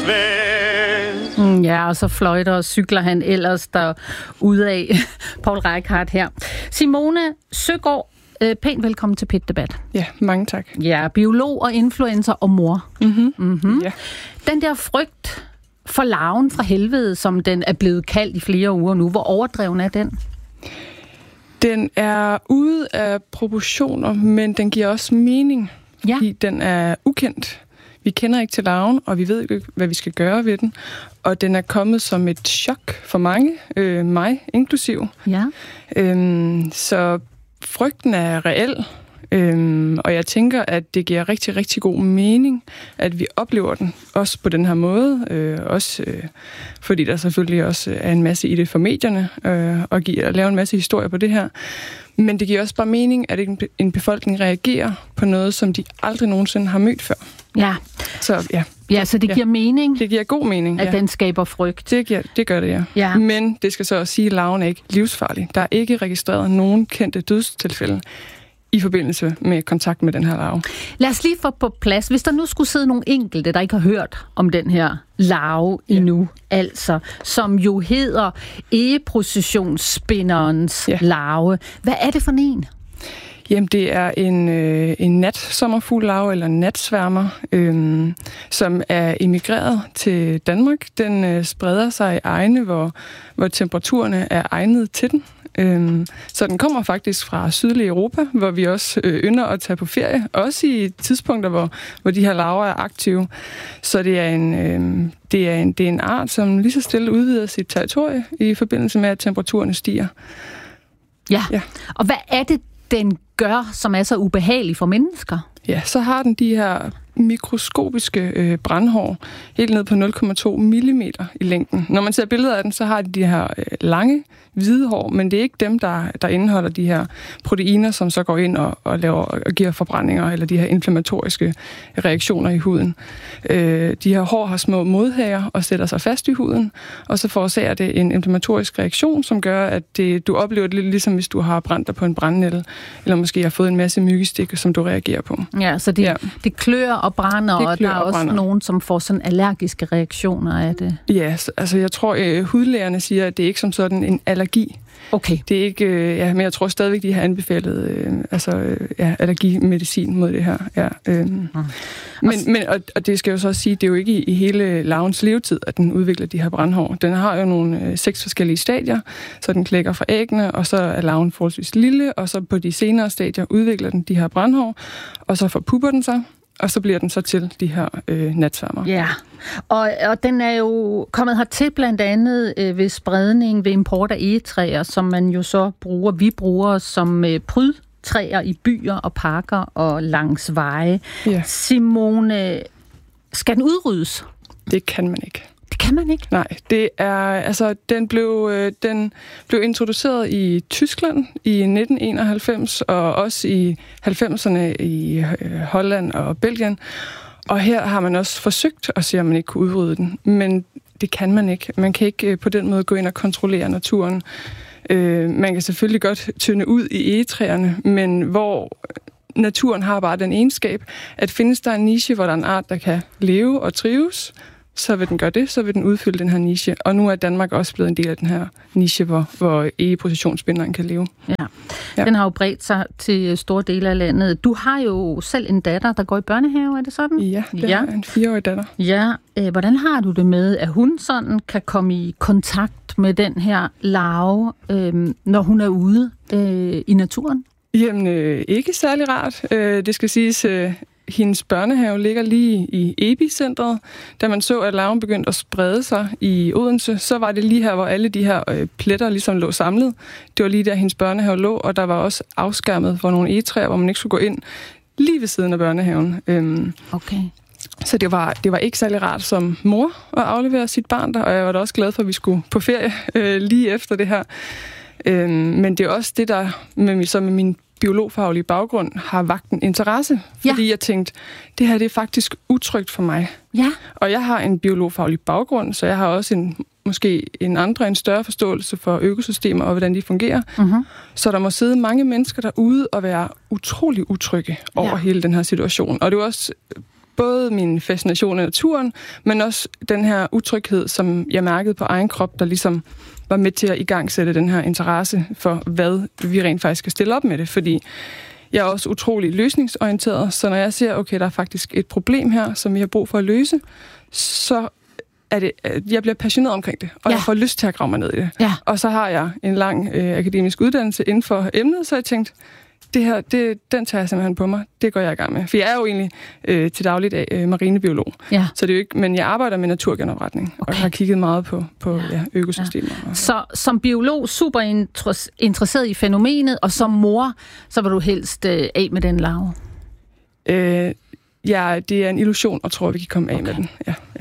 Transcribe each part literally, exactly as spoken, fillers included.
Mm, ja, og så fløjter og cykler han ellers derudad. Paul Reichhardt her. Simone Søgaard, øh, pænt velkommen til P et-debat. Ja, mange tak. Ja, biolog og influencer og mor. Mm-hmm. Mm-hmm. Ja. Den der frygt for larven fra helvede, som den er blevet kaldt i flere uger nu, hvor overdreven er den? Den er ude af proportioner, men den giver også mening, fordi ja. Den er ukendt. Vi kender ikke til larven, og vi ved ikke, hvad vi skal gøre ved den. Og den er kommet som et chok for mange, øh, mig inklusiv. Ja. Øhm, så frygten er reel, øhm, og jeg tænker, at det giver rigtig, rigtig god mening, at vi oplever den, også på den her måde. Øh, også øh, fordi der selvfølgelig også er en masse i det for medierne, øh, og giver, lave en masse historier på det her. Men det giver også bare mening, at en befolkning reagerer på noget, som de aldrig nogensinde har mødt før. Ja. Så ja. Ja, så det giver ja. mening. Det giver god mening, at ja. den skaber frygt. Det, giver, det gør det, ja. ja. Men det skal så også sige, at larven er ikke livsfarlig. Der er ikke registreret nogen kendte dødstilfælde i forbindelse med kontakt med den her larve. Lad os lige få på plads. Hvis der nu skulle sidde nogle enkelte, der ikke har hørt om den her larve ja. endnu, altså, som jo hedder egeprocessionsspinderens ja. larve. Hvad er det for en? Jamen, det er en, øh, en natsommerfugllarve, eller en natsværmer, øh, som er emigreret til Danmark. Den øh, spreder sig i egne, hvor, hvor temperaturerne er egnet til den. Øh, så den kommer faktisk fra sydlige Europa, hvor vi også øh, ynder at tage på ferie, også i tidspunkter, hvor, hvor de her larver er aktive. Så det er en... Øh, det er en, det er en art, som lige så stille udvider sit territorie i forbindelse med, at temperaturerne stiger. Ja, ja. Og hvad er det, den gør, som er så ubehagelig for mennesker? Ja, så har den de her mikroskopiske øh, brandhår, helt ned på nul komma to millimeter i længden. Når man ser billeder af den, så har de de her øh, lange, hvide hår, men det er ikke dem, der, der indeholder de her proteiner, som så går ind og, og, laver, og giver forbrændinger, eller de her inflammatoriske reaktioner i huden. Øh, de her hår har små modhager og sætter sig fast i huden, og så forårsager det en inflammatorisk reaktion, som gør, at det, du oplever det lidt ligesom, hvis du har brændt dig på en brændenælde, eller måske har fået en masse myggestik, som du reagerer på. Ja, så det, ja. det klør og brænder, og der er også brænder. nogen, som får sådan allergiske reaktioner af det. Ja, altså jeg tror, øh, hudlægerne siger, at det er ikke som sådan en allergi. Okay. Det er ikke, øh, ja, men jeg tror stadigvæk, de har anbefalet øh, altså, øh, ja, allergimedicin mod det her. Ja, øh. mm. Men, men og, og det skal jo så også sige, det er jo ikke i, i hele larvens levetid, at den udvikler de her brandhår. Den har jo nogle øh, seks forskellige stadier, så den klækker fra æggene, og så er larven forholdsvis lille, og så på de senere stadier udvikler den de her brandhår, og så forpupper den sig. Og så bliver den så til de her øh, natsværmer. Ja, og, og den er jo kommet hertil blandt andet øh, ved spredning, ved import af egetræer, som man jo så bruger, vi bruger som øh, prydtræer i byer og parker og langs veje. Ja. Simone, skal den udryddes? Det kan man ikke. Det kan man ikke? Nej, det er, altså, den blev, øh, den blev introduceret i Tyskland i nitten enoghalvfems, og også i halvfemserne i øh, Holland og Belgien. Og her har man også forsøgt at se, om man ikke kunne udrydde den. Men det kan man ikke. Man kan ikke øh, på den måde gå ind og kontrollere naturen. Øh, man kan selvfølgelig godt tynde ud i egetræerne, men hvor naturen har bare den egenskab, at findes der en niche, hvor der er en art, der kan leve og trives, så vil den gøre det, så vil den udfylde den her niche. Og nu er Danmark også blevet en del af den her niche, hvor, hvor egeprocessionsspinderen kan leve. Ja. ja, den har jo bredt sig til store dele af landet. Du har jo selv en datter, der går i børnehave, er det sådan? Ja, det ja. er en fireårig datter. Ja, øh, hvordan har du det med, at hun sådan kan komme i kontakt med den her larve, øh, når hun er ude øh, i naturen? Jamen, øh, ikke særlig rart. Øh, det skal siges... Øh, Hendes børnehave ligger lige i epicentret. Da man så, at larven begyndte at sprede sig i Odense, så var det lige her, hvor alle de her øh, pletter ligesom lå samlet. Det var lige der, hendes børnehave lå, og der var også afskærmet for nogle egetræer, hvor man ikke skulle gå ind lige ved siden af børnehaven. Øhm, okay. Så det var, det var ikke særlig rart som mor at aflevere sit barn der, og jeg var da også glad for, at vi skulle på ferie øh, lige efter det her. Øhm, men det er også det, der med, så med min biologfaglige baggrund har vakt en interesse, fordi ja. jeg tænkte, det her det er faktisk utrygt for mig. Ja. Og jeg har en biologfaglig baggrund, så jeg har også en, måske en andre, en større forståelse for økosystemer og hvordan de fungerer. Uh-huh. Så der må sidde mange mennesker derude og være utrolig utrygge over ja. hele den her situation. Og det er også både min fascination af naturen, men også den her utryghed, som jeg mærkede på egen krop, der ligesom var med til at igangsætte den her interesse for, hvad vi rent faktisk skal stille op med det. Fordi jeg er også utrolig løsningsorienteret, så når jeg ser, okay, der er faktisk et problem her, som vi har brug for at løse, så er det, jeg bliver passioneret omkring det, og ja. jeg får lyst til at grave mig ned i det. Ja. Og så har jeg en lang øh, akademisk uddannelse inden for emnet, så jeg tænkte, det her, det, den tager jeg simpelthen på mig. Det går jeg i gang med. For jeg er jo egentlig øh, til dagligt øh, marinebiolog. Ja. Så det er jo ikke, men jeg arbejder med naturgenopretning, okay. og har kigget meget på, på ja. Ja, økosystemer. Ja. Så som biolog super interesseret i fænomenet, og som mor, så vil du helst øh, af med den larve? Øh, ja, det er en illusion, og tror, vi kan komme af okay. med den. Ja, ja.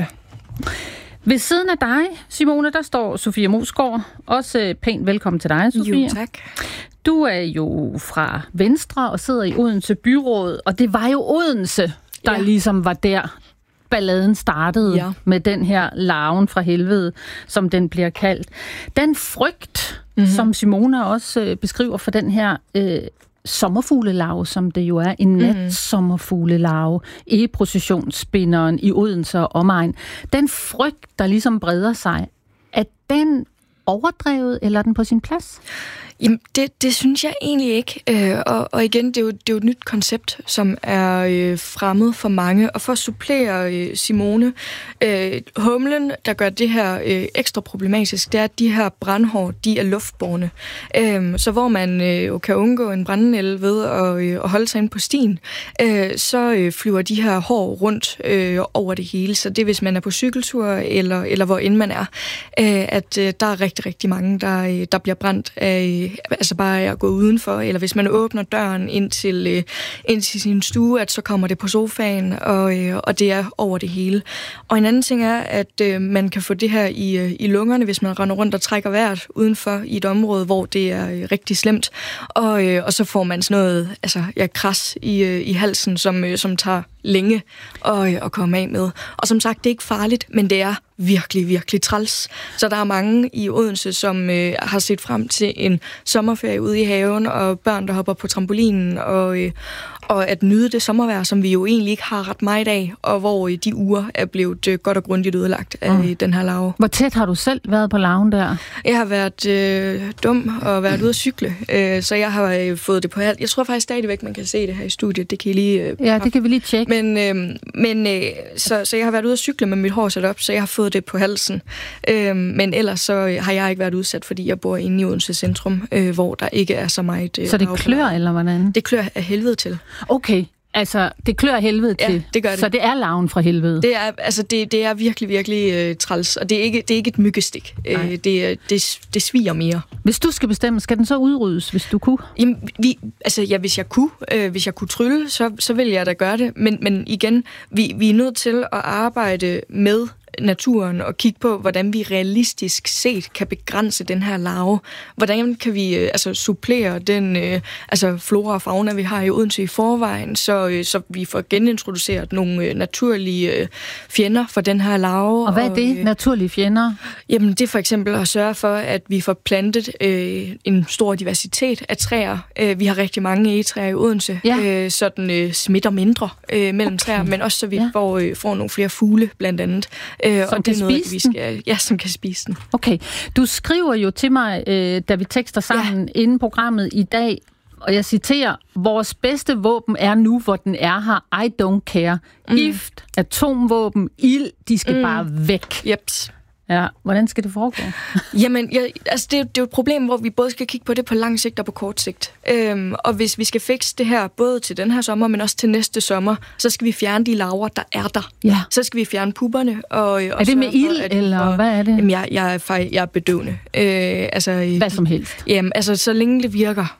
Ved siden af dig, Simone, der står Sofie Moesgaard. Også pænt velkommen til dig, Sofie. Jo, tak. Du er jo fra Venstre og sidder i Odense Byråd, og det var jo Odense, der ja. ligesom var der, balladen startede ja. med den her larven fra helvede, som den bliver kaldt. Den frygt, mm-hmm. som Simone også øh, beskriver for den her øh, sommerfuglelarve, som det jo er, en natsommerfuglelarve, egeprocessionsspinderen i Odense og omegn. Den frygt, der ligesom breder sig, er den overdrevet, eller er den på sin plads? Jamen, det, det synes jeg egentlig ikke. Øh, og, og igen, det er, jo, det er jo et nyt koncept, som er øh, fremmed for mange. Og for at supplere øh, Simone, øh, humlen, der gør det her øh, ekstra problematisk, det er, at de her brandhår, de er luftbårne. Øh, så hvor man øh, kan undgå en brændenælde ved at, øh, at holde sig inde på stien, øh, så øh, flyver de her hår rundt øh, over det hele. Så det er, hvis man er på cykeltur, eller, eller hvor end man er, øh, at øh, der er rigtig, rigtig mange, der, øh, der bliver brændt af altså bare at gå udenfor, eller hvis man åbner døren ind til, øh, ind til sin stue, at så kommer det på sofaen, og, øh, og det er over det hele. Og en anden ting er, at øh, man kan få det her i, øh, i lungerne, hvis man render rundt og trækker vejret udenfor i et område, hvor det er øh, rigtig slemt. Og, øh, og så får man sådan noget altså, ja, kras i, øh, i halsen, som, øh, som tager længe at, at komme af med. Og som sagt, det er ikke farligt, men det er virkelig, virkelig træls. Så der er mange i Odense, som øh, har set frem til en sommerferie ude i haven, og børn, der hopper på trampolinen, og, øh, og at nyde det sommervejr, som vi jo egentlig ikke har ret meget af, og hvor øh, de uger er blevet øh, godt og grundigt ødelagt af mm. den her larve. Hvor tæt har du selv været på larven der? Jeg har været øh, dum og været ude at cykle, øh, så jeg har øh, fået det på alt. Jeg tror faktisk stadigvæk, man kan se det her i studiet. Det kan I lige... Øh, ja, det kan vi lige tjekke. Men, øh, men øh, så, så jeg har været ude at cykle med mit hår sat op, så jeg har fået det på halsen. Øh, men ellers så har jeg ikke været udsat, fordi jeg bor inde i Odense centrum, øh, hvor der ikke er så meget... Øh, så det klør, eller hvordan? Det klør af helvede til. Okay, altså det klør helvede til. Ja, det gør det. Så det er larven fra helvede? Det er, altså, det, det er virkelig, virkelig øh, træls, og det er ikke, det er ikke et myggestik. Øh, det, det, det sviger mere. Hvis du skal bestemme, skal den så udryddes, hvis du kunne? Jamen, vi, altså, ja, hvis jeg kunne, øh, hvis jeg kunne trylle, så, så ville jeg da gøre det. Men, men igen, vi, vi er nødt til at arbejde med naturen og kigge på, hvordan vi realistisk set kan begrænse den her larve. Hvordan kan vi øh, altså supplere den øh, altså flora og fauna, vi har i Odense i forvejen, så, øh, så vi får genintroduceret nogle øh, naturlige øh, fjender for den her larve. Og hvad er det, og, øh, naturlige fjender? Jamen, det er for eksempel at sørge for, at vi får plantet øh, en stor diversitet af træer. Øh, vi har rigtig mange egetræer i Odense, ja. øh, så den øh, smitter mindre øh, mellem okay. træer, men også så vi ja. får, øh, får nogle flere fugle, blandt andet. Øh, som og det er noget, vi skal, ja, som kan spise den. Okay. Du skriver jo til mig, øh, da vi tekster sammen ja. inden programmet i dag, og jeg citerer, vores bedste våben er nu, hvor den er her. I don't care. Mm. Gift, atomvåben, ild, de skal mm. bare væk. Jeps. Ja, hvordan skal det foregå? Jamen, ja, altså det, er, det er jo et problem, hvor vi både skal kigge på det på lang sigt og på kort sigt. Øhm, og hvis vi skal fikse det her, både til den her sommer, men også til næste sommer, så skal vi fjerne de larver, der er der. Ja. Så skal vi fjerne pupperne. Og, og er det med ild, for, eller og, hvad er det? Jamen, jeg, jeg, er, jeg er bedøvende. Øh, altså, hvad som helst? Jamen, altså, så længe det virker.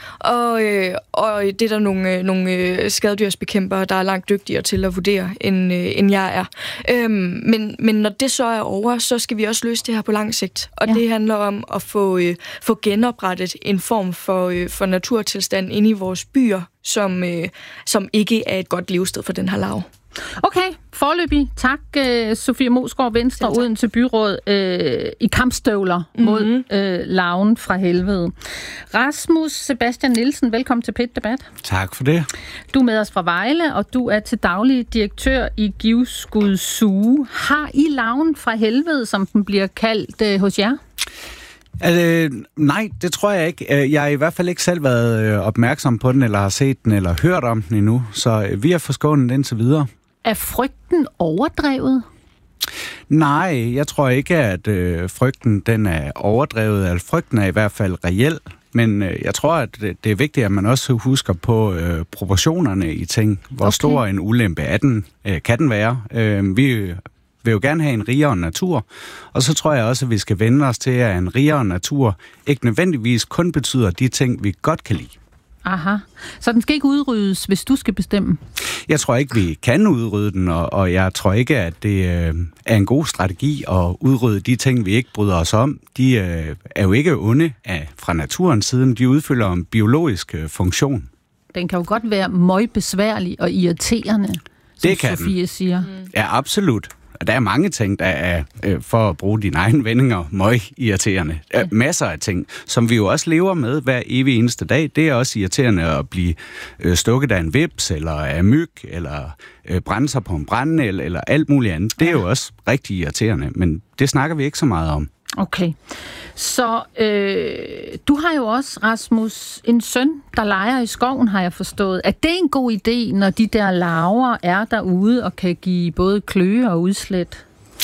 Og, øh, og det er der nogle, øh, nogle skadedyrsbekæmpere, der er langt dygtigere til at vurdere, end, øh, end jeg er. Øhm, men, men når det så er over, så skal vi også løse det her på lang sigt. Og ja. det handler om at få, øh, få genoprettet en form for, øh, for naturtilstand inde i vores byer, som, øh, som ikke er et godt levested for den her larve. Okay, foreløbig. Tak, uh, Sofie Moesgaard, Venstre, Odense Byråd, uh, i kampstøvler mm-hmm. mod uh, larven fra helvede. Rasmus Sebastian Nielsen, velkommen til P et Debat. Tak for det. Du er med os fra Vejle, og du er til daglig direktør i Givskud Zoo. Har I larven fra helvede, som den bliver kaldt uh, hos jer? Altså, nej, det tror jeg ikke. Jeg har i hvert fald ikke selv været opmærksom på den, eller har set den, eller hørt om den endnu. Så vi har forskånet den til videre. Er frygten overdrevet? Nej, jeg tror ikke, at øh, frygten den er overdrevet. Altså, frygten er i hvert fald reel. Men øh, jeg tror, at det er vigtigt, at man også husker på øh, proportionerne i ting. Hvor okay. stor en ulempe er den, øh, kan den være. Øh, vi vil jo gerne have en rigere natur, og så tror jeg også, at vi skal vende os til, at en rigere natur ikke nødvendigvis kun betyder de ting, vi godt kan lide. Aha. Så den skal ikke udryddes, hvis du skal bestemme? Jeg tror ikke, vi kan udrydde den, og, og jeg tror ikke, at det øh, er en god strategi at udrydde de ting, vi ikke bryder os om. De øh, er jo ikke onde af, fra naturens side, men de udfylder en biologisk øh, funktion. Den kan jo godt være møgbesværlig og irriterende, som det kan Sofie den. siger. Ja, absolut. Der er mange ting, der er, øh, for at bruge dine egne vendinger, møg-irriterende. Ja. Masser af ting, som vi jo også lever med hver evig eneste dag. Det er også irriterende at blive øh, stukket af en vips, eller af myg, eller øh, brænde sig på en brændel, eller alt muligt andet. Det er jo også rigtig irriterende, men det snakker vi ikke så meget om. Okay. Så øh, du har jo også, Rasmus, en søn, der leger i skoven, har jeg forstået. Er det en god idé, når de der larver er derude og kan give både kløe og udslæt?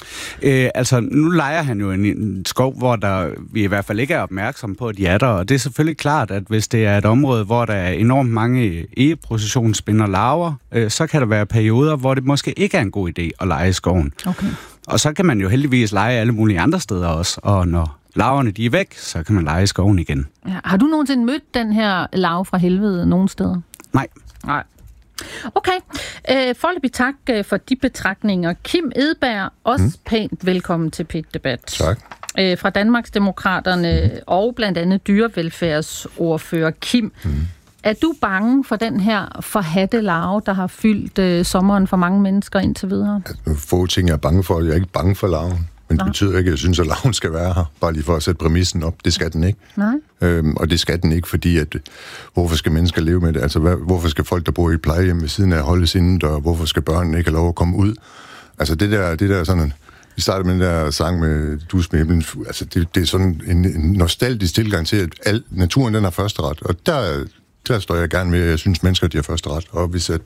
Øh, altså, nu leger han jo en, en skov, hvor der, vi i hvert fald ikke er opmærksom på, at de er der. Og det er selvfølgelig klart, at hvis det er et område, hvor der er enormt mange egeprocessionsspinder larver, øh, så kan der være perioder, hvor det måske ikke er en god idé at lege i skoven. Okay. Og så kan man jo heldigvis lege alle mulige andre steder også, og når larverne de er væk, så kan man lege i skoven igen. Ja, har du nogensinde mødt den her larve fra helvede nogen steder? Nej. Nej. Okay. Øh, foreløbig tak for de betragtninger. Kim Edberg, også mm. pænt velkommen til P et Debat. Tak. Øh, fra Danmarksdemokraterne mm. og blandt andet dyrevelfærdsordfører Kim. Mm. Er du bange for den her forhatte larve, der har fyldt øh, sommeren for mange mennesker indtil videre? Altså, få ting, jeg er bange for. Jeg er ikke bange for larven. Men det betyder ikke, at jeg synes, at larven skal være her. Bare lige for at sætte præmissen op. Det skal den ikke. Nej. Øhm, og det skal den ikke, fordi at, hvorfor skal mennesker leve med det? Altså, hvad, hvorfor skal folk, der bor i et plejehjem ved siden af, holdes indendør? Hvorfor skal børnene ikke have lov at komme ud? Altså, det der, det der sådan... Vi startede med den der sang med Dus med himlen. Altså, det, det er sådan en, en nostalgisk tilgang til, at al, naturen den har første ret. Og der... Der står jeg gerne med, at jeg synes, mennesker de har første ret. Og hvis at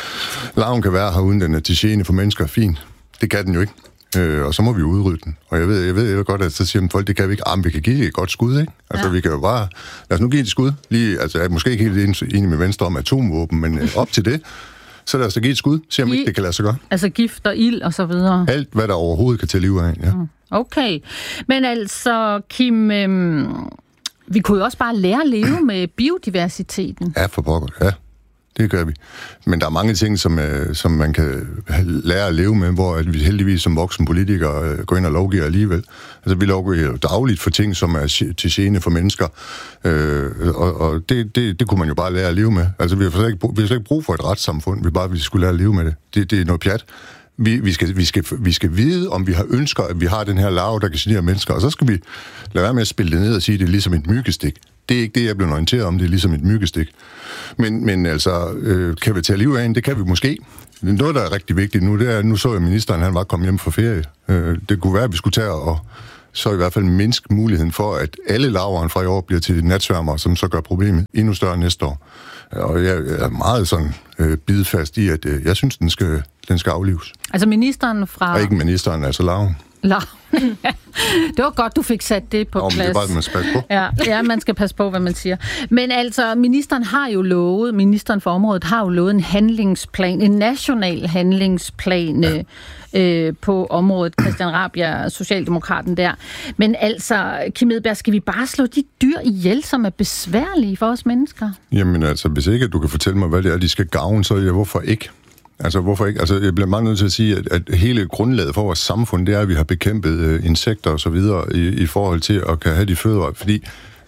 larven kan være her, uden den er til gene for mennesker, fint. Det kan den jo ikke. Øh, og så må vi udrydde den. Og jeg ved, jeg ved jo godt, at så siger folk, det kan vi ikke. Ah, vi kan give det et godt skud, ikke? Altså, ja. Vi kan jo bare... Lad os nu give det et skud. Lige, altså, jeg er måske ikke helt enig med Venstre om atomvåben, men øh, op til det, så lad os da give et skud. Se om I, ikke det kan lade sig gøre. Altså gift og ild og så videre. Alt, hvad der overhovedet kan tage liv af, ja. Okay. Men altså, Kim... Øhm Vi kunne jo også bare lære at leve med biodiversiteten. Ja, for pokker, ja. Det gør vi. Men der er mange ting, som, øh, som man kan lære at leve med, hvor at vi heldigvis som voksne politikere øh, går ind og lovgiver alligevel. Altså, vi lovgiver jo dagligt for ting, som er til gene for mennesker. Øh, og og det, det, det kunne man jo bare lære at leve med. Altså, vi har slet ikke, vi har slet ikke brug for et retssamfund. Vi bare vi skulle lære at leve med det. Det, det er noget pjat. Vi, vi, skal, vi, skal, vi skal vide, om vi har ønsker, at vi har den her larve, der kan genere mennesker, og så skal vi lade være med at spille det ned og sige, at det er ligesom et myggestik. Det er ikke det, jeg blev orienteret om, det er ligesom et myggestik. Men, men altså, øh, kan vi tage liv af en? Det kan vi måske. Noget, der er rigtig vigtigt nu, det er, nu så jeg ministeren, han var kommet hjem fra ferie. Øh, det kunne være, at vi skulle tage og så i hvert fald mindske muligheden for, at alle larverne fra i år bliver til natsværmere, som så gør problemet endnu større næste år. Og jeg er meget sådan øh, bidfast i, at øh, jeg synes, den skal, den skal aflives. Altså ministeren fra... Og ikke ministeren, altså larven. Larven. Det var godt, du fik sat det på Nå, plads. Det er bare, man skal passe på. Ja, ja, man skal passe på, hvad man siger. Men altså, ministeren har jo lovet, ministeren for området har jo lovet en handlingsplan, en national handlingsplan ja. øh, på området. Christian Rabjerg, Socialdemokraten der. Men altså, Kim Edberg, skal vi bare slå de dyr ihjel, som er besværlige for os mennesker? Jamen altså, hvis ikke du kan fortælle mig, hvad det er, de skal gavne, så er jeg, hvorfor ikke? Altså, hvorfor ikke? Altså, jeg bliver meget nødt til at sige, at, at hele grundlaget for vores samfund, det er, at vi har bekæmpet øh, insekter og så videre i, i forhold til at kan have de fødevarer. Fordi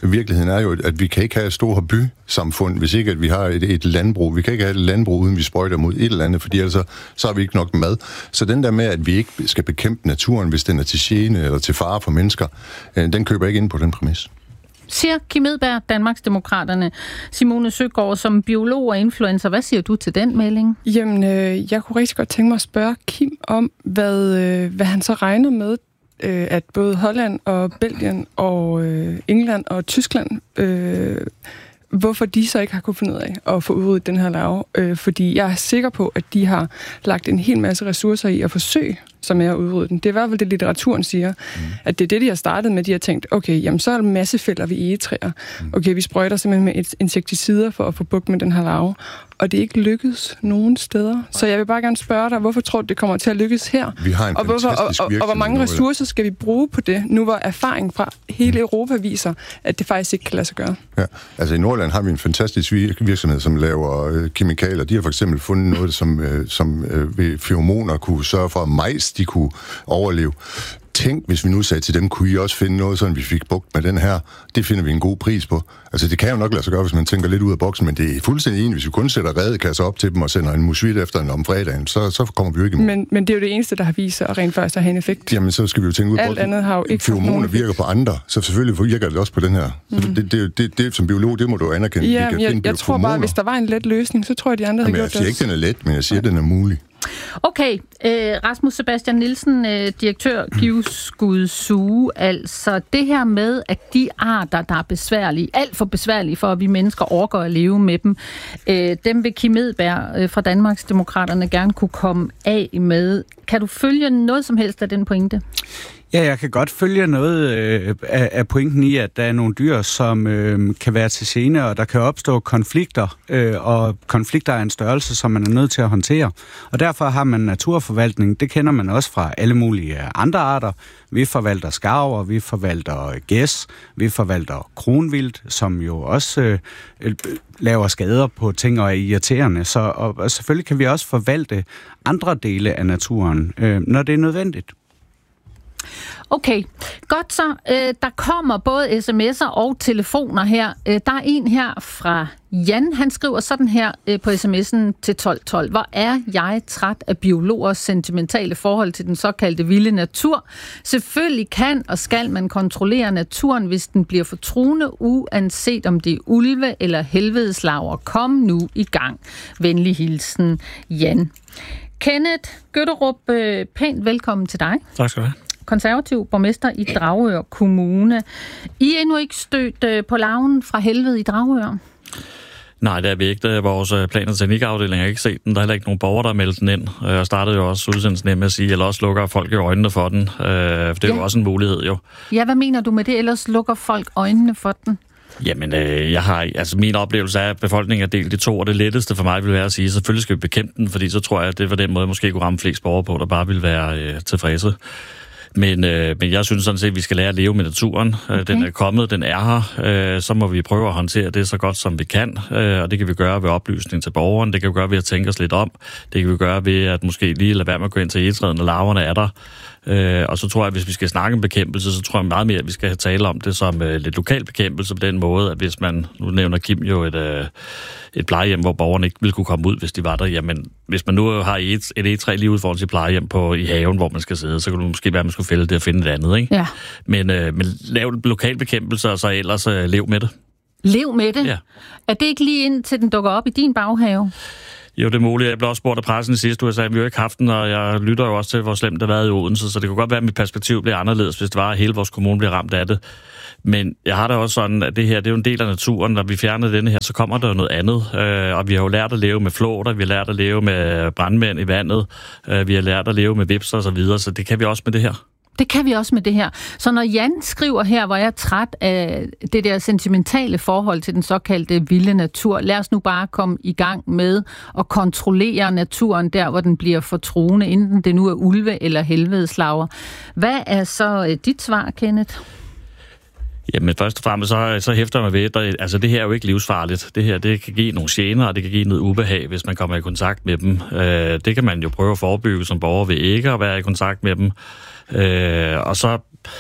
Virkeligheden er jo, at vi kan ikke have et stort bysamfund, hvis ikke at vi har et, et landbrug. Vi kan ikke have et landbrug, uden vi sprøjter mod et eller andet, fordi ellers så har vi ikke nok mad. Så den der med, at vi ikke skal bekæmpe naturen, hvis den er til gene eller til fare for mennesker, den køber ikke ind på den præmis. Siger Kim Edberg, Danmarksdemokraterne. Simone Søgaard, som biolog og influencer, hvad siger du til den melding? Jamen, øh, jeg kunne rigtig godt tænke mig at spørge Kim om, hvad, øh, hvad han så regner med, øh, at både Holland og Belgien og øh, England og Tyskland, øh, hvorfor de så ikke har kunnet finde ud af at få udryddet den her larve. Øh, fordi jeg er sikker på, at de har lagt en hel masse ressourcer i at forsøge, som er at udrydde den. Det er i hvert fald det, litteraturen siger, mm. at det er det, de har startet med. De har tænkt, okay, jamen så er der massefælder ved egetræer. Okay, vi sprøjter simpelthen med et insekticider for at få bugt med den her larve. Og det er ikke lykkedes nogen steder. Så jeg vil bare gerne spørge dig, hvorfor tror du, det kommer til at lykkes her? Vi har en og, hvorfor, og, og, og hvor mange ressourcer skal vi bruge på det, nu hvor erfaring fra hele Europa viser, at det faktisk ikke kan lade sig gøre? Ja, altså i Nordland har vi en fantastisk virksomhed, som laver øh, kemikalier. De har for eksempel fundet noget, som, øh, som øh, ved feromoner kunne sørge for, at majs de kunne overleve. Tænk, hvis vi nu sagde til dem, kunne I også finde noget, sådan vi fik bugt med den her. Det finder vi en god pris på. Altså, det kan jo nok lade sig gøre, hvis man tænker lidt ud af boksen, men det er fuldstændig enig, hvis vi kun sætter redekasser op til dem og sender en musvit efter den om fredagen, så, så kommer vi jo ikke imod. Men, men det er jo det eneste, der har vist sig at rent faktisk have en effekt. Jamen, så skal vi jo tænke ud af alt andet har jo ikke feromoner virker på andre, så selvfølgelig virker det også på den her. Mm. Så det, det, det, det, som biolog, det må du anerkende. Ja, jeg, jeg, jeg tror bare, hvis der var en let løsning, så tror jeg, de andre Jamen, havde gjort det. Jeg siger ikke, den er let, men jeg siger, at den er mulig. Okay, øh, Rasmus Sebastian Nielsen, øh, direktør Givskud Zoo, altså det her med, at de arter, der er besværlige, alt for besværlige for, at vi mennesker orker at leve med dem, øh, dem vil Kim Edberg øh, fra Danmarksdemokraterne gerne kunne komme af med. Kan du følge noget som helst af den pointe? Ja, jeg kan godt følge noget øh, af, af pointen i, at der er nogle dyr, som øh, kan være til gene, og der kan opstå konflikter, øh, og konflikter er en størrelse, som man er nødt til at håndtere. Og derfor har man naturforvaltning. Det kender man også fra alle mulige andre arter. Vi forvalter skarver, vi forvalter gæs, vi forvalter kronvildt, som jo også øh, laver skader på ting og er irriterende. Så, og, og selvfølgelig kan vi også forvalte andre dele af naturen, øh, når det er nødvendigt. Okay, godt så. Øh, der kommer både sms'er og telefoner her. Øh, der er en her fra Jan. Han skriver sådan her øh, på sms'en til tolv tolv. Hvor er jeg træt af biologers sentimentale forhold til den såkaldte vilde natur. Selvfølgelig kan og skal man kontrollere naturen, hvis den bliver for truende, uanset om det er ulve eller helvedeslaver. Kom nu i gang. Venlig hilsen, Jan. Kenneth Gøtterup, øh, pænt velkommen til dig. Tak skal du have. Konservativ borgmester i Dragør Kommune. I er endnu ikke stødt på larven fra helvede i Dragør? Nej, det er vi ikke. Vores plan- og teknikafdeling har ikke set den. Der er heller ikke nogen borgere, der har meldt den ind. Jeg startede jo også udsendelsen med at sige, eller også lukker folk jo øjnene for den. For det er ja. jo også en mulighed, jo. Ja, hvad mener du med det? Ellers lukker folk øjnene for den? Jamen, øh, jeg har, altså min oplevelse er, at befolkningen er delt i to, og det letteste for mig vil være at sige, selvfølgelig skal vi bekæmpe den, fordi så tror jeg, at det var den måde, måske kunne ramme flest borgere på, der bare vil være øh, tilfredse. Men, øh, men jeg synes sådan set, at vi skal lære at leve med naturen. Okay. Den er kommet, den er her. Øh, så må vi prøve at håndtere det så godt, som vi kan. Øh, og det kan vi gøre ved oplysning til borgeren. Det kan vi gøre ved at tænke os lidt om. Det kan vi gøre ved at måske lige lade være med at gå ind til egetræet, når larverne er der. Øh, og så tror jeg, at hvis vi skal snakke om bekæmpelse, så tror jeg meget mere, at vi skal tale om det som øh, lidt lokal bekæmpelse på den måde, at hvis man, nu nævner Kim jo et, øh, et plejehjem, hvor borgerne ikke ville kunne komme ud, hvis de var der, jamen hvis man nu har et, et egetræ lige ud foran sit plejehjem på, i haven, hvor man skal sidde, så kan det måske være, at man skulle fælde det og finde et andet, ikke? Ja. Men, øh, men lav lokal bekæmpelse, og så ellers øh, lev med det. Lev med det? Ja. Er det ikke lige indtil den dukker op i din baghave? Jo, det er muligt. Jeg blev også spurgt af pressen i sidste uge, jeg sagde, at vi har ikke haft den, og jeg lytter jo også til, hvor slemt det har været i Odense, så det kunne godt være, at mit perspektiv bliver anderledes, hvis det var, at hele vores kommune bliver ramt af det. Men jeg har da også sådan, at det her, det er jo en del af naturen. Når vi fjerner denne her, så kommer der jo noget andet. Øh, og vi har jo lært at leve med flåter, vi har lært at leve med brandmænd i vandet, øh, vi har lært at leve med vipser og så videre, så det kan vi også med det her. Det kan vi også med det her. Så når Jan skriver her, hvor jeg er træt af det der sentimentale forhold til den såkaldte vilde natur, lad os nu bare komme i gang med at kontrollere naturen der, hvor den bliver for truende, enten det nu er ulve eller helvedeslaver. Hvad er så dit svar, Kenneth? Jamen først og fremmest, så, så hæfter jeg mig ved, at altså, det her er jo ikke livsfarligt. Det her, det kan give nogle gener, og det kan give noget ubehag, hvis man kommer i kontakt med dem. Øh, det kan man jo prøve at forebygge som borger ved ikke at være i kontakt med dem. Øh, og så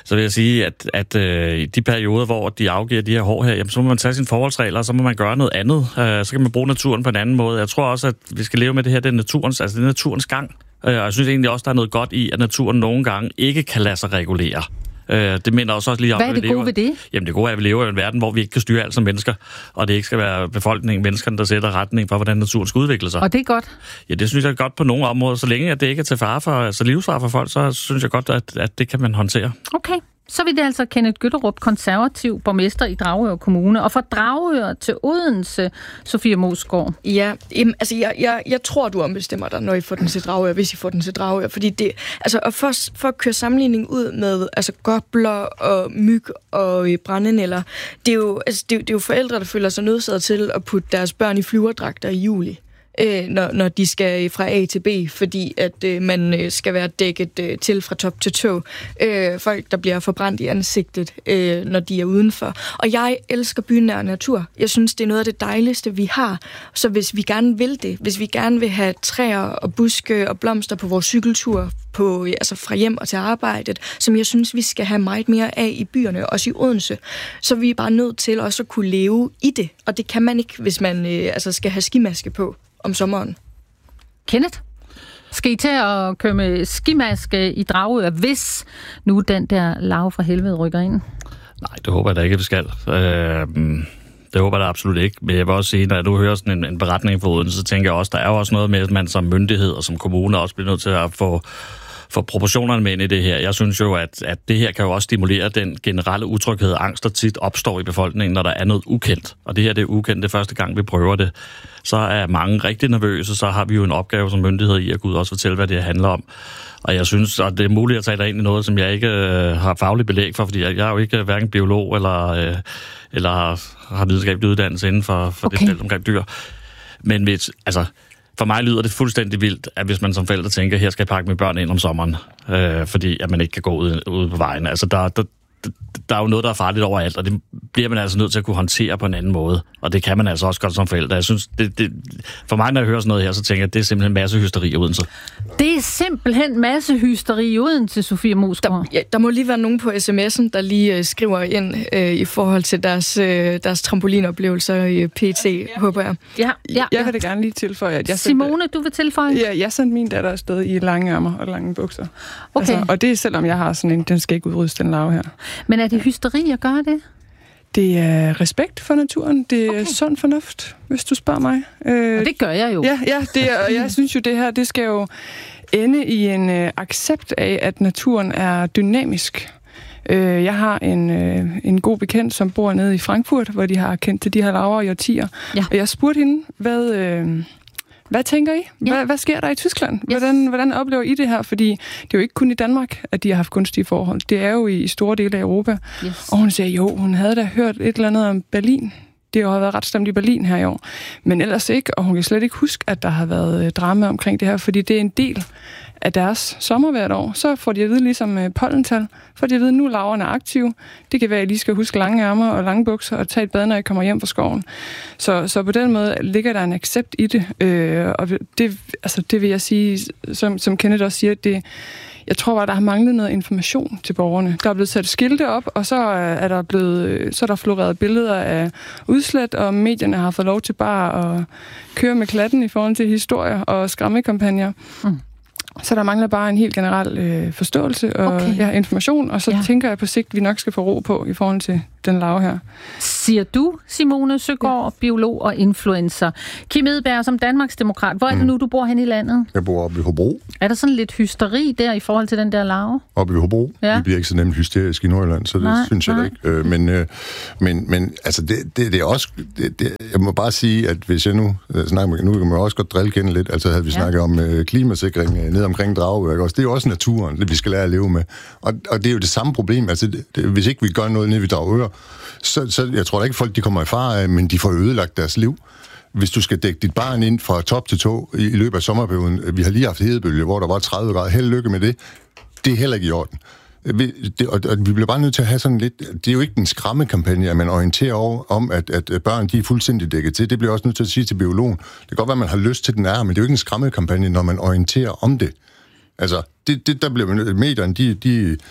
så vil jeg sige, at, at øh, i de perioder, hvor de afgiver de her hår her, jamen, så må man tage sine forholdsregler, og så må man gøre noget andet. Øh, så kan man bruge naturen på en anden måde. Jeg tror også, at vi skal leve med det her, det er naturens, altså det er naturens gang. Øh, og jeg synes egentlig også, der er noget godt i, at naturen nogle gange ikke kan lade sig regulere. Øh, det minder også, også lige om, hvad er det gode lever. ved det? Jamen det gode er, at vi lever i en verden, hvor vi ikke kan styre alt som mennesker, og det ikke skal være befolkningen, menneskerne, der sætter retning for, hvordan naturen skal udvikle sig. Og det er godt? Ja, det synes jeg er godt på nogle områder. Så længe at det ikke er til fare for, altså livsfare for folk, så synes jeg godt, at, at det kan man håndtere. Okay. Så vil det altså Kenneth Gytterup, konservativ borgmester i Dragør Kommune. Og fra Dragør til Odense, Sofie Moesgaard. Ja, jamen, altså jeg, jeg, jeg tror, du ombestemmer dig, når I får den til Dragør, hvis I får den til Dragør. Fordi det, altså og for, for at køre sammenligning ud med altså gobler og myg og brændenælder, det er jo, altså, det, det er jo forældre, der føler sig nødsaget til at putte deres børn i flyverdragter i juli. Øh, når, når de skal fra A til B, fordi at øh, man øh, skal være dækket øh, til fra top til tå. Øh, folk, der bliver forbrændt i ansigtet, øh, når de er udenfor. Og jeg elsker bynær natur. Jeg synes, det er noget af det dejligste, vi har. Så hvis vi gerne vil det, hvis vi gerne vil have træer og buske og blomster på vores cykeltur, på, altså fra hjem og til arbejdet, som jeg synes, vi skal have meget mere af i byerne, også i Odense, så er vi bare nødt til også at kunne leve i det. Og det kan man ikke, hvis man øh, altså skal have skimaske på om sommeren. Kenneth, skal I til at køre med skimaske i Dragør, hvis nu den der larve fra helvede rykker ind? Nej, det håber jeg da ikke, vi skal. Øh, det håber jeg da absolut ikke. Men jeg vil også sige, når jeg nu hører sådan en, en beretning fra Odense, så tænker jeg også, der er jo også noget med, at man som myndighed og som kommune også bliver nødt til at få for proportionerne med ind i det her. Jeg synes jo, at, at det her kan jo også stimulere den generelle utryghed og angst, der tit opstår i befolkningen, når der er noget ukendt. Og det her det er ukendt, det er første gang, vi prøver det. Så er mange rigtig nervøse, så har vi jo en opgave som myndighed i at kunne også fortælle, hvad det handler om. Og jeg synes, at det er muligt at tage dig ind i noget, som jeg ikke øh, har faglig belæg for, fordi jeg, jeg er jo ikke hverken biolog eller, øh, eller har videnskabelig uddannelse inden for, for okay. det felt omkring dyr. Men hvis, altså... For mig lyder det fuldstændig vildt, at hvis man som forælder tænker, her skal jeg pakke mine børn ind om sommeren, øh, fordi at man ikke kan gå ud, ud på vejen. Altså, der, der, der er jo noget, der er farligt overalt, og det bliver man altså nødt til at kunne håndtere på en anden måde. Og det kan man altså også godt som forælder. Jeg synes, det, det, for mig, når jeg hører sådan noget her, så tænker jeg, at det er simpelthen masse hysteri i Odense. Det er simpelthen masse hysteri i Odense, Sofie Moesgaard. Der, ja, der må lige være nogen på sms'en, der lige øh, skriver ind øh, i forhold til deres, øh, deres trampolinoplevelser i P T, ja. håber jeg. Ja, ja. Jeg vil da gerne lige tilføje, at jeg Simone, sendte, du vil tilføje? Ja, jeg sendte min datter afsted i lange ærmer og lange bukser. Okay. Altså, og det er selvom jeg har sådan en, den skal ikke udryddes, den larve her. Men er det hysteri at gøre det? Det er respekt for naturen. Det er okay. Sund fornuft, hvis du spørger mig. Øh, og det gør jeg jo. Ja, ja det er, og jeg synes jo, det her det skal jo ende i en øh, accept af, at naturen er dynamisk. Øh, jeg har en, øh, en god bekendt, som bor nede i Frankfurt, hvor de har kendt til de her larver i årtier. Ja. Og jeg spurgte hende, hvad... Øh, Hvad tænker I? Hvad, ja. hvad sker der i Tyskland? Yes. Hvordan, hvordan oplever I det her? Fordi det er jo ikke kun i Danmark, at de har haft kunstige forhold. Det er jo i store dele af Europa. Yes. Og hun siger, jo, hun havde da hørt et eller andet om Berlin. Det har været ret stemt i Berlin her i år. Men ellers ikke, og hun kan slet ikke huske, at der har været drama omkring det her, fordi det er en del af deres sommer hvert år. Så får de at vide, ligesom pollental, får de at vide, nu larverne er aktive. Det kan være, at I lige skal huske lange ærmer og lange bukser og tage et bad, når I kommer hjem fra skoven. Så, så på den måde ligger der en accept i det. Øh, og det, altså, det vil jeg sige, som, som Kenneth også siger, det jeg tror bare, der har manglet noget information til borgerne. Der er blevet sat skilte op, og så er der blevet, så er der floreret billeder af udslæt, og medierne har fået lov til bare at køre med klatten i forhold til historier og skræmmekampagner. Mm. Så der mangler bare en helt generel øh, forståelse og okay. ja, information, og så ja. tænker jeg på sigt, at vi nok skal få ro på i forhold til den larve her. Siger du, Simone Søgaard, ja. biolog og influencer. Kim Edberg, som Danmarksdemokrat, hvor er det nu, du bor hen i landet? Jeg bor oppe i Hobro. Er der sådan lidt hysteri der i forhold til den der larve? Oppe i Hobro? Ja. Vi bliver ikke så nemt hysterisk i Nordjylland, så det nej, synes jeg da ikke. Øh, men, øh, men, men altså, det, det, det er også... Det, det, jeg må bare sige, at hvis jeg nu snakker med... Nu kan man også godt drille kende lidt. Altså havde vi ja. snakket om øh, klimasikring øh, ned omkring Dragør, også. Det er jo også naturen, det vi skal lære at leve med. Og, og det er jo det samme problem. Altså, det, det, hvis ikke vi gør noget nede ved Dragør, så, så jeg tror da ikke, folk de kommer i fare af, men de får ødelagt deres liv. Hvis du skal dække dit barn ind fra top til tå i, i løbet af sommerperioden, vi har lige haft hedebølge, hvor der var tredive grader, held lykke med det, det er heller ikke i orden. Vi, det, og, og vi bliver bare nødt til at have sådan lidt, det er jo ikke en skræmmekampagne, at man orienterer over, om, at, at børn de er fuldstændig dækket til. Det bliver også nødt til at sige til biologen. Det kan godt være, at man har lyst til den er, men det er jo ikke en skræmmekampagne, når man orienterer om det. Altså, det, det der bliver medierne, de, de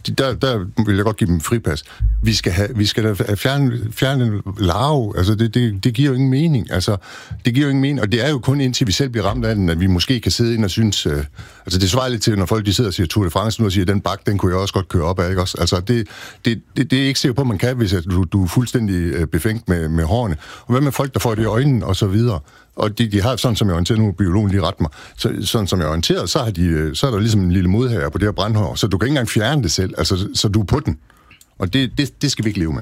der, der vil jeg godt give dem fripas. Vi skal have, vi skal have fjerne, fjerne larve. Altså, det, det, det giver jo ingen mening. Altså, det giver jo ingen mening, og det er jo kun indtil vi selv bliver ramt af den, at vi måske kan sidde ind og synes... Øh, altså, det svarer lidt til, når folk de sidder og siger Tour de France nu og siger, den bakke, den kunne jeg også godt køre op af, ikke også? Altså, det, det, det, det er ikke sikkert på, man kan, hvis at du, du er fuldstændig øh, befængt med, med hårene. Og hvad med folk, der får det i øjnene, og så videre? Og de, de har, sådan som jeg orienterer nu, biologen lige ret mig, så, sådan som jeg orienterer, så, har de, så er der ligesom en lille modhager på det her brandhår, så du kan ikke engang fjerne det selv, altså, så du er på den. Og det, det, det skal vi ikke leve med.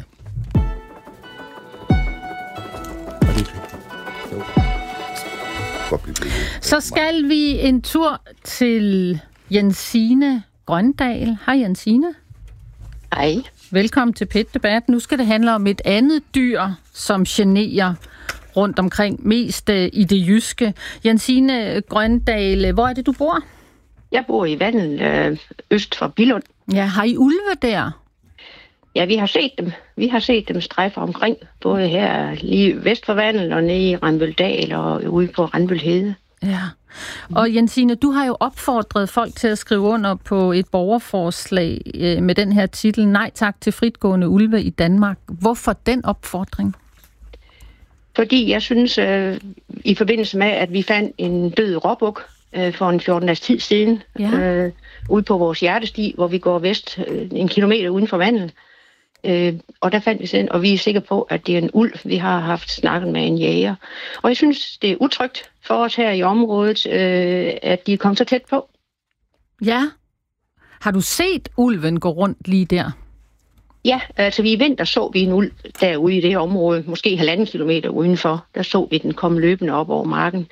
Så skal vi en tur til Jensine Grøndahl. Hej Jensine. Hej. Velkommen til Pet Debat. Nu skal det handle om et andet dyr, som generer rundt omkring, mest i det jyske. Jensine Grøndahl, hvor er det, du bor? Jeg bor i Vandel, øh, øst for Billund. Ja, har I ulve der? Ja, vi har set dem. Vi har set dem strejfe omkring, både her lige vest for Vandel og nede i Randbøldal og ude på Randbøldhede. Ja. Og Jensine, du har jo opfordret folk til at skrive under på et borgerforslag øh, med den her titel, Nej tak til fritgående ulve i Danmark. Hvorfor den opfordring? Fordi jeg synes, øh, i forbindelse med, at vi fandt en død råbuk øh, for en fjorten dages tid siden, ja. øh, ude på vores hjertesti, hvor vi går vest øh, en kilometer uden for Vandel. Øh, og der fandt vi sådan, og vi er sikre på, at det er en ulv. Vi har haft snakket med en jæger. Og jeg synes, det er utrygt for os her i området, øh, at de er kommet så tæt på. Ja. Har du set ulven gå rundt lige der? Ja, altså vi i vinter så vi en ulv derude i det her område, måske halvanden kilometer udenfor. Der så vi den komme løbende op over marken.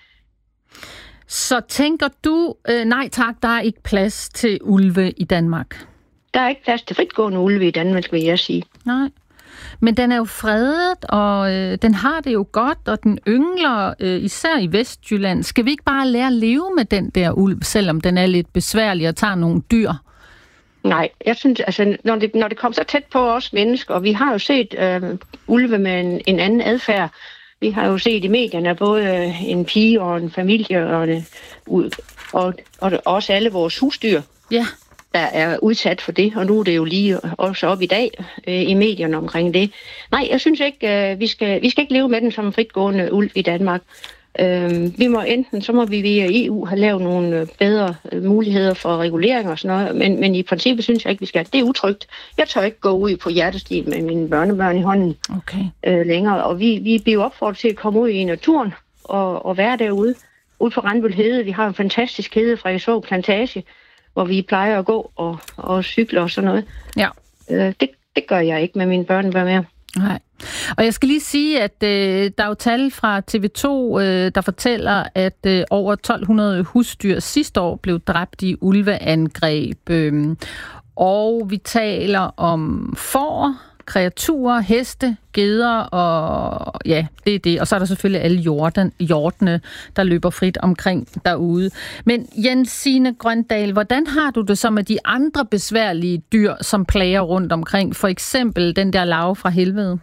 Så tænker du, øh, nej tak, der er ikke plads til ulve i Danmark? Der er ikke plads til fritgående ulve i Danmark, vil jeg sige. Nej, men den er jo fredet, og øh, den har det jo godt, og den yngler, øh, især i Vestjylland. Skal vi ikke bare lære at leve med den der ulv, selvom den er lidt besværlig og tager nogle dyr? Nej, jeg synes, altså, når det, når det kommer så tæt på os mennesker, og vi har jo set øh, ulve med en, en anden adfærd. Vi har jo set i medierne både en pige og en familie, og, og, og, og også alle vores husdyr, ja. der er udsat for det. Og nu er det jo lige også op i dag øh, i medierne omkring det. Nej, jeg synes ikke, øh, vi, skal, vi skal ikke leve med den som fritgående ulv i Danmark. Øh, vi må enten, så må vi via E U have lavet nogle bedre muligheder for regulering og sådan noget, men, men i princippet synes jeg ikke, vi skal. Det er utrygt. Jeg tør ikke gå ud på hjertestien med mine børnebørn i hånden okay. øh, længere, og vi, vi bliver opfordret til at komme ud i naturen og, og være derude. Ude på Randbøldhede, vi har en fantastisk hede fra Eså Plantage, hvor vi plejer at gå og, og cykle og sådan noget. Ja. Øh, det, det gør jeg ikke med mine børnebørn mere. Nej. Og jeg skal lige sige, at øh, der er jo tal fra T V to, øh, der fortæller, at øh, over tolv hundrede husdyr sidste år blev dræbt i ulveangreb. Øh, og vi taler om får, kreaturer, heste, geder og ja, det er det. Og så er der selvfølgelig alle jorden, hjortene, der løber frit omkring derude. Men Jensine Grøndahl, hvordan har du det så med de andre besværlige dyr, som plager rundt omkring? For eksempel den der larve fra helvede.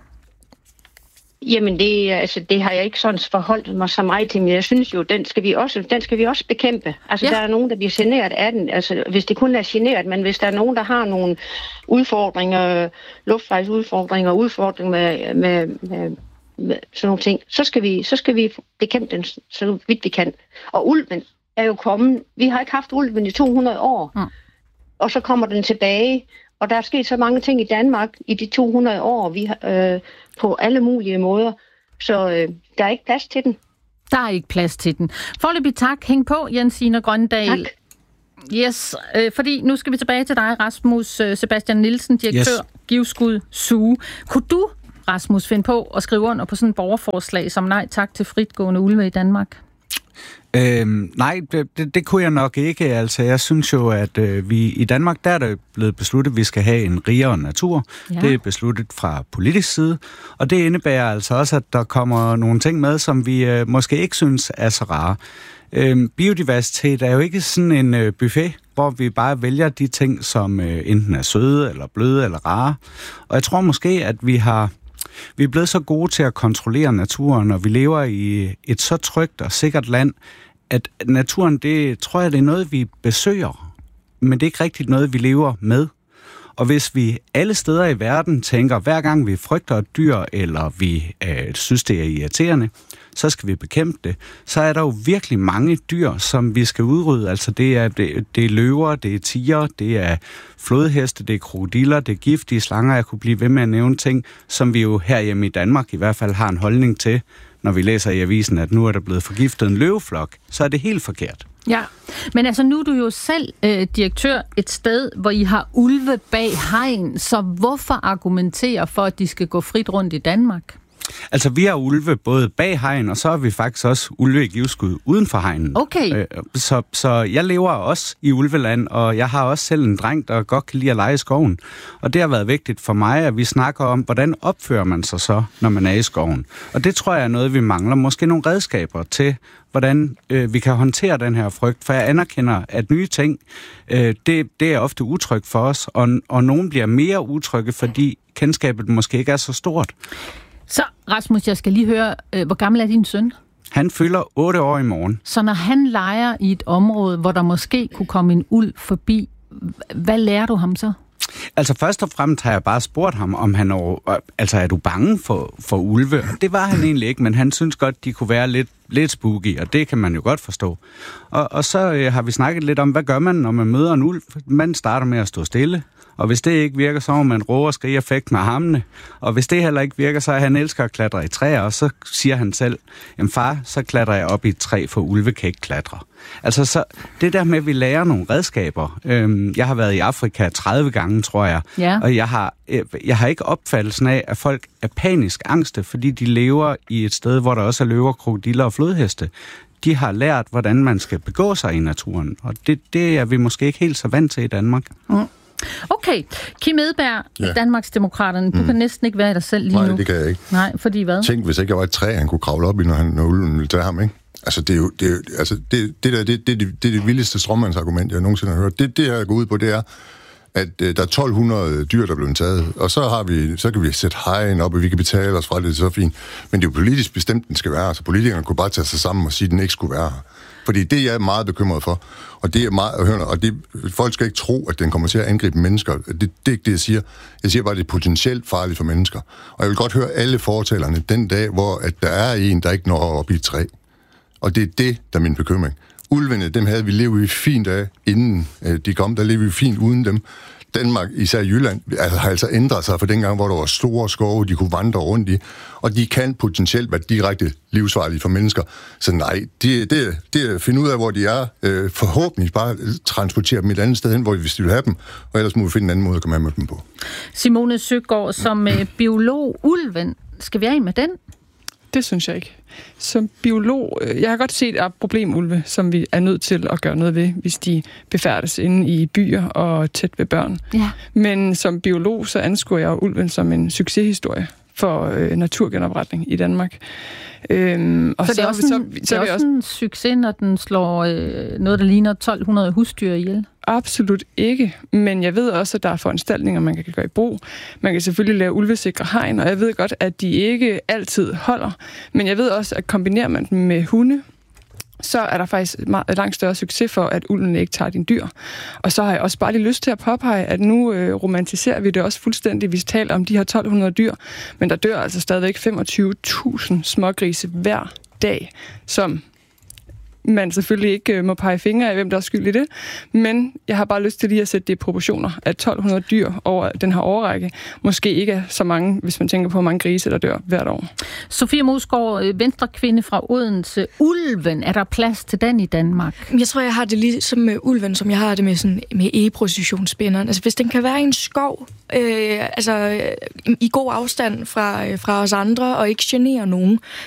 Jamen, det, altså, det har jeg ikke sådan forholdt mig så meget til, men jeg synes jo, den skal vi også, den skal vi også bekæmpe. Altså, ja. Der er nogen, der bliver generet af den, altså, hvis det kun er generet, men hvis der er nogen, der har nogle udfordringer, luftvejsudfordringer, udfordringer med, med, med, med sådan nogle ting, så skal vi, så skal vi bekæmpe den så vidt vi kan. Og ulven er jo kommet, vi har ikke haft ulven i to hundrede år, mm. og så kommer den tilbage, og der er sket så mange ting i Danmark i de to hundrede år, vi øh, på alle mulige måder. Så øh, der er ikke plads til den. Der er ikke plads til den. Foreløbig tak. Hæng på, Jensine Grøndahl. Tak. Yes, øh, fordi nu skal vi tilbage til dig, Rasmus øh, Sebastian Nielsen, direktør yes. Givskud Zoo. Kunne du, Rasmus, finde på at skrive under på sådan et borgerforslag som nej tak til fritgående ulve i Danmark? Øhm, nej, det, det kunne jeg nok ikke. Altså, jeg synes jo, at øh, vi i Danmark, der er det blevet besluttet, at vi skal have en rigere natur. Ja. Det er besluttet fra politisk side, og det indebærer altså også, at der kommer nogle ting med, som vi øh, måske ikke synes er så rare. Øhm, biodiversitet er jo ikke sådan en øh, buffet, hvor vi bare vælger de ting, som øh, enten er søde, eller bløde, eller rare. Og jeg tror måske, at vi har Vi er blevet så gode til at kontrollere naturen, og vi lever i et så trygt og sikkert land, at naturen, det tror jeg, det er noget, vi besøger, men det er ikke rigtigt noget, vi lever med. Og hvis vi alle steder i verden tænker, hver gang vi frygter et dyr, eller vi øh, synes, det er irriterende, så skal vi bekæmpe det, så er der jo virkelig mange dyr, som vi skal udrydde. Altså det er, det, det er løver, det er tiger, det er flodheste, det er krokodiller, det er giftige slanger. Jeg kunne blive ved med at nævne ting, som vi jo herhjemme i Danmark i hvert fald har en holdning til, når vi læser i avisen, at nu er der blevet forgiftet en løveflok, så er det helt forkert. Ja, men altså nu er du jo selv øh, direktør et sted, hvor I har ulve bag hegn, så hvorfor argumentere for, at de skal gå frit rundt i Danmark? Altså, vi har ulve både bag hegn, og så har vi faktisk også ulve i Givskud uden for hegnen. Okay. Øh, så, så jeg lever også i ulveland, og jeg har også selv en dreng, der godt kan lide at lege i skoven. Og det har været vigtigt for mig, at vi snakker om, hvordan opfører man sig så, når man er i skoven. Og det tror jeg er noget, vi mangler. Måske nogle redskaber til, hvordan øh, vi kan håndtere den her frygt. For jeg anerkender, at nye ting, øh, det, det er ofte utrygt for os, og, og nogen bliver mere utrygge, fordi kendskabet måske ikke er så stort. Så Rasmus, jeg skal lige høre, øh, hvor gammel er din søn? Han fylder otte år i morgen. Så når han leger i et område, hvor der måske kunne komme en ulv forbi, hvad lærer du ham så? Altså først og fremmest har jeg bare spurgt ham, om han er, altså er du bange for, for ulve? Og det var han egentlig ikke, men han synes godt, de kunne være lidt, lidt spooky, og det kan man jo godt forstå. Og, og så øh, har vi snakket lidt om, hvad gør man, når man møder en ulv? Man starter med at stå stille. Og hvis det ikke virker, så må man råbe og skrige og fægte med hammene. Og hvis det heller ikke virker, så er han elsker at klatre i træer, og så siger han selv, jamen far, så klatrer jeg op i et træ, for ulve kan ikke klatre. Altså så det der med, at vi lærer nogle redskaber. Øhm, jeg har været i Afrika tredive gange, tror jeg. Ja. Og jeg har, jeg har ikke opfattelsen af, at folk er panisk angste, fordi de lever i et sted, hvor der også er løver, krokodiller og flodheste. De har lært, hvordan man skal begå sig i naturen. Og det, det er vi måske ikke helt så vant til i Danmark. Mm. Okay, Kim Edberg, ja. Danmarksdemokraterne, du mm. kan næsten ikke være i dig selv lige Nej, nu. Nej, det kan jeg ikke. Nej, fordi hvad? Tænk, hvis ikke jeg var et træ, han kunne kravle op i, når, han, når ulven ville tage ham, ikke? Altså, det er jo, det er, altså, det, det, der, det, det, det, det er det vildeste stråmandsargument, jeg nogensinde har hørt. Det, det jeg går ud på, det er, at uh, der er tolv hundrede dyr, der er blevet taget, og så, har vi, så kan vi sætte hegn op, og vi kan betale os fra det, det er så fint. Men det er jo politisk bestemt, den skal være. Altså, politikerne kunne bare tage sig sammen og sige, at den ikke skulle være her. Fordi det jeg er meget bekymret for, og det er meget, og det, folk skal ikke tro, at den kommer til at angribe mennesker. Det, det er ikke det, jeg siger. Jeg siger bare, at det er potentielt farligt for mennesker. Og jeg vil godt høre alle fortalerne den dag, hvor at der er en, der ikke når op i et træ. Og det er det, der er min bekymring. Ulvene, dem havde vi levet i fint af, inden de kom. Der levede vi fint uden dem. Danmark, især Jylland, har altså ændret sig fra dengang, hvor der var store skove, de kunne vandre rundt i, og de kan potentielt være direkte livsfarlige for mennesker. Så nej, det, det, det er at finde ud af, hvor de er. Øh, forhåbentlig bare transportere dem et andet sted hen, hvor vi hvis de vil have dem, og ellers må vi finde en anden måde at komme af med dem på. Simone Søgaard, som øh, biolog, ulven, skal vi af med den? Det synes jeg ikke. Som biolog, jeg har godt set et problem, ulve, som vi er nødt til at gøre noget ved, hvis de befærdes inde i byer og tæt ved børn. Ja. Men som biolog, så anskuer jeg ulven som en succeshistorie for øh, naturgenopretning i Danmark. Øhm, og så det er også, så, en, så, så det er også, også en succes, når den slår øh, noget, der ligner tolv hundrede husdyr ihjel? Absolut ikke, men jeg ved også, at der er foranstaltninger, man kan gøre i brug. Man kan selvfølgelig lave ulvesikre hegn, og jeg ved godt, at de ikke altid holder. Men jeg ved også, at kombinerer man dem med hunde, så er der faktisk meget, langt større succes for, at ulven ikke tager dine dyr. Og så har jeg også bare lige lyst til at påpege, at nu øh, romantiserer vi det også fuldstændig. Vi taler om de her tolv hundrede dyr, men der dør altså stadigvæk femogtyve tusind smågrise hver dag, som man selvfølgelig ikke må pege fingre af, hvem der er skyld i det. Men jeg har bare lyst til lige at sætte det i proportioner, at tolv hundrede dyr over den her årrække måske ikke er så mange, hvis man tænker på, hvor mange grise, der dør hvert år. Sofie Mosgaard, venstrekvinde fra Odense. Ulven, er der plads til den i Danmark? Jeg tror, jeg har det ligesom med ulven, som jeg har det med, sådan, med e-processionsspænderen. Altså, hvis den kan være i en skov, øh, altså i god afstand fra, fra os andre, og ikke genere nogen,